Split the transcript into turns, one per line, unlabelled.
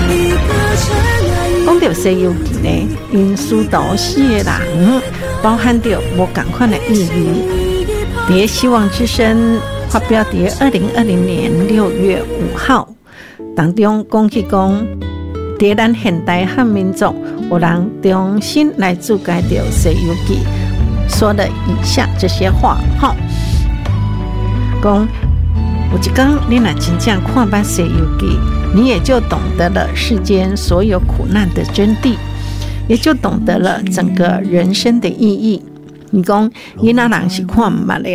讲到《西游记》呢，因书读写的人包含着无同款的意义。在希望之声发表在2020年6月5号当中讲起讲，在咱现代汉民族有人重新来注解着《西游记》，说了以下这些话哈，讲有一天你若真正看捌《西游记》，你也就懂得了世间所有苦难的真谛，也就懂得了整个人生的意义。你讲囡仔人是看唔捌的